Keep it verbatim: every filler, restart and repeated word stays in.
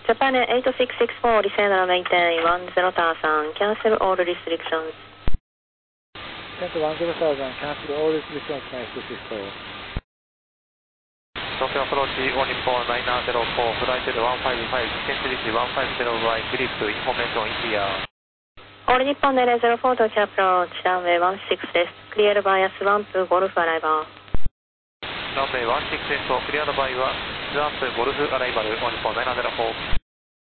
Japan eight six six four, descend and maintain one zero thousand, cancel all restrictions. Cancel one zero thousand, cancel all restrictions, eight six six four. Tokyo approach one Nippon nine zero four, flight one five five, descent reach one five zero Y, grip, information in the air. All Nippon nine zero four, Tokyo approach, runway one sixです。Clear by Swamp Golf Arrival. Runway one sixですと、cleared by Swamp Golf Arrival, one Nippon nine zero four.